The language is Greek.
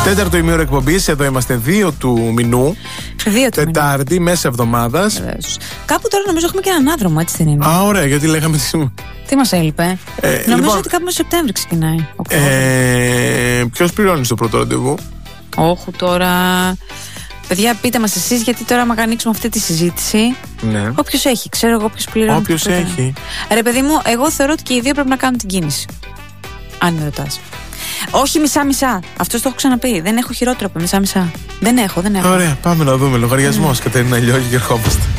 Τέταρτο ημίωρο εκπομπής, εδώ είμαστε 2 του μηνού. Τετάρτη, μέσα εβδομάδας. Κάπου τώρα νομίζω έχουμε και έναν άδρομο, έτσι δεν είναι? Α, ωραία, γιατί λέγαμε τι μας έλειπε? Νομίζω λοιπόν, ότι κάπου Σεπτέμβρη ξεκινάει. Ποιος πληρώνει στο πρώτο ραντεβού? Όχι τώρα. Παιδιά, πείτε μας εσείς, γιατί τώρα άμα ανοίξουμε αυτή τη συζήτηση. Ναι. Όποιος έχει, ξέρω εγώ ποιος πληρώνει. Όποιος έχει. Ρε παιδί μου, εγώ θεωρώ ότι και οι δύο πρέπει να κάνουν την κίνηση. Αν με ρωτάς. Όχι μισά-μισά. Αυτό το έχω ξαναπεί. Δεν έχω χειρότερο από μισά-μισά. Δεν έχω. Ωραία, πάμε να δούμε. Λογαριασμός, Κατερίνα Λιώργη, και ερχόμαστε.